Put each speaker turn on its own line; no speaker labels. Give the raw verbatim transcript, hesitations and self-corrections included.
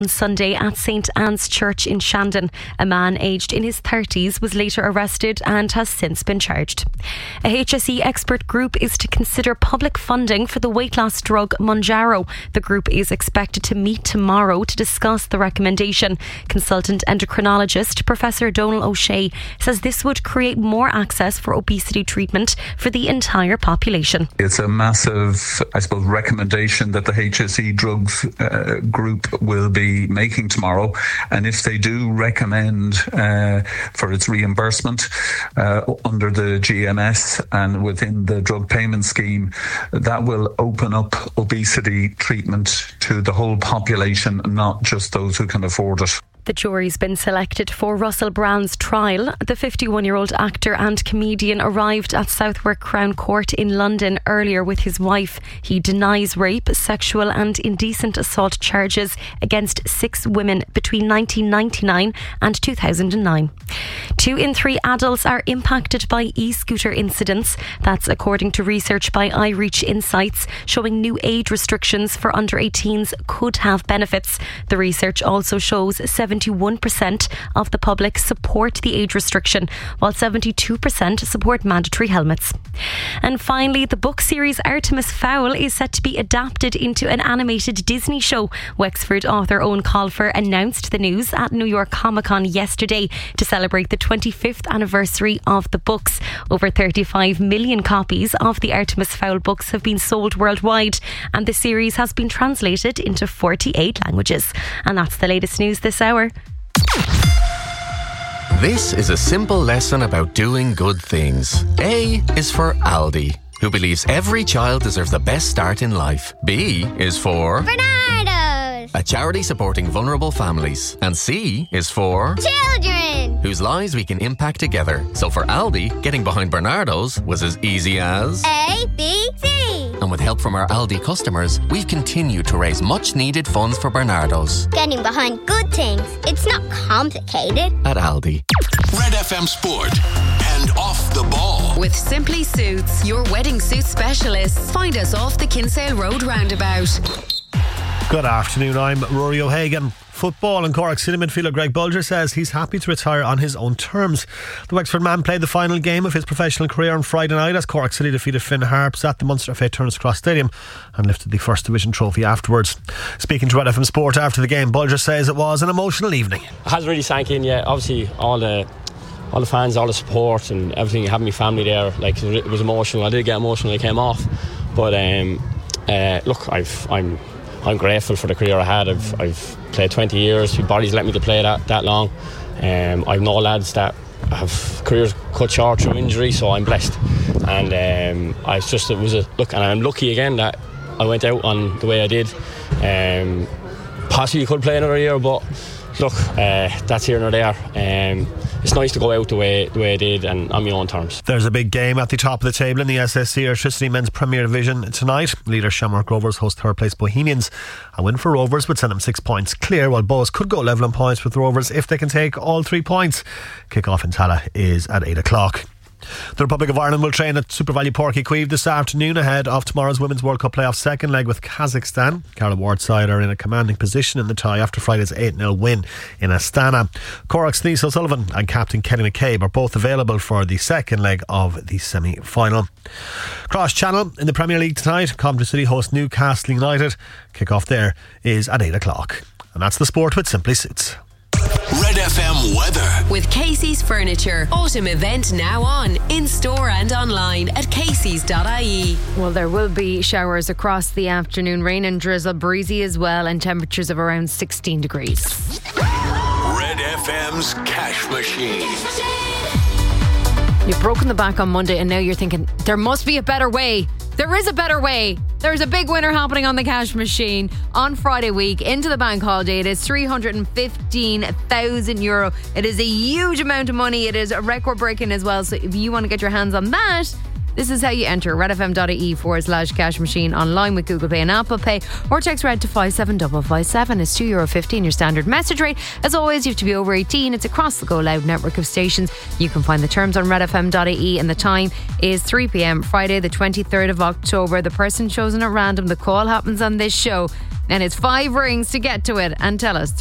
On Sunday at St Anne's Church in Shandon. A man aged in his thirties was later arrested and has since been charged. A H S E expert group is to consider public funding for the weight loss drug Mounjaro. The group is expected to meet tomorrow to discuss the recommendation. Consultant endocrinologist Professor Donal O'Shea says this would create more access for obesity treatment for the entire population.
It's a massive, I suppose, recommendation that the H S E drugs uh, group will be making tomorrow, and if they do recommend uh, for its reimbursement uh, under the G M S and within the drug payment scheme, that will open up obesity treatment to the whole population, not just those who can afford it.
The jury's been selected for Russell Brand's trial. The fifty-one-year-old actor and comedian arrived at Southwark Crown Court in London earlier with his wife. He denies rape, sexual and indecent assault charges against six women between nineteen ninety-nine and two thousand nine. Two in three adults are impacted by e-scooter incidents. That's according to research by iReach Insights, showing new age restrictions for under eighteens could have benefits. The research also shows seventy-one percent of the public support the age restriction, while seventy-two percent support mandatory helmets. And finally, the book series Artemis Fowl is set to be adapted into an animated Disney show. Wexford author Owen Colfer announced the news at New York Comic Con yesterday to celebrate the twenty-fifth anniversary of the books. Over thirty-five million copies of the Artemis Fowl books have been sold worldwide, and the series has been translated into forty-eight languages. And that's the latest news this hour.
This is a simple lesson about doing good things. A is for Aldi, who believes every child deserves the best start in life. B is for
Bernardo's,
a charity supporting vulnerable families. And C is for
children,
whose lives we can impact together. So for Aldi, getting behind Bernardo's was as easy as
A, B, C.
And with help from our Aldi customers, we've continued to raise much needed funds for Bernardo's.
Getting behind good things. It's not complicated.
At Aldi.
Red F M Sport and Off the Ball.
With Simply Suits, your wedding suit specialists. Find us off the Kinsale Road roundabout.
Good afternoon, I'm Rory O'Hagan. Football and Cork City midfielder Greg Bulger says he's happy to retire on his own terms. The Wexford man played the final game of his professional career on Friday night as Cork City defeated Finn Harps at the Munster F A Turner's Cross Stadium and lifted the First Division trophy afterwards. Speaking to Red F M Sport after the game, Bulger says it was an emotional evening.
It hasn't really sank in yet. Obviously all the all the fans, all the support and everything, having my family there, like it was emotional. I did get emotional when I came off, but um, uh, look, I've, I'm I'm grateful for the career I had. I've, I've played twenty years. My body's let me to play that, that long. Um, I've no lads that have careers cut short through injury, so I'm blessed. And um, I just it was a look, and I'm lucky again that I went out on the way I did. Um, possibly could play another year, but look, uh, that's here nor there. Um, it's nice to go out the way the way I did and on my own terms.
There's a big game at the top of the table in the S S C Electricity Men's Premier Division tonight. Leader Shamrock Rovers host third place Bohemians. A win for Rovers would send them six points clear, while Bohs could go level on points with Rovers if they can take all three points. Kick-off in Tala is at eight o'clock. The Republic of Ireland will train at Super Valley Porky Queeve this afternoon ahead of tomorrow's Women's World Cup playoff second leg with Kazakhstan. Carla Ward's side are in a commanding position in the tie after Friday's eight nil win in Astana. Cork's Niamh O'Sullivan and captain Kenny McCabe are both available for the second leg of the semi-final. Cross Channel in the Premier League tonight. Coventry City host Newcastle United. Kick-off there is at eight o'clock. And that's the sport with Simply Suits.
Red F M weather.
With Casey's Furniture. Autumn event now on. In store and online at caseys dot I E.
Well, there will be showers across the afternoon. Rain and drizzle, breezy as well, and temperatures of around sixteen degrees.
Red F M's Cash Machine.
You've broken the back on Monday and now you're thinking, there must be a better way. There is a better way. There's a big winner happening on the Cash Machine on Friday week into the bank holiday. It is three hundred fifteen thousand euro. It is a huge amount of money. It is record breaking as well. So if you want to get your hands on that, this is how you enter redfm.ie forward slash cash machine online with Google Pay and Apple Pay, or text RED to five seven five five seven. It's two euro fifteen your standard message rate. As always, you have to be over eighteen. It's across the Go Loud network of stations. You can find the terms on redfm.ie, and the time is three p.m. Friday the twenty-third of October. The person chosen at random, the call happens on this show. And it's five rings to get to it and tell us.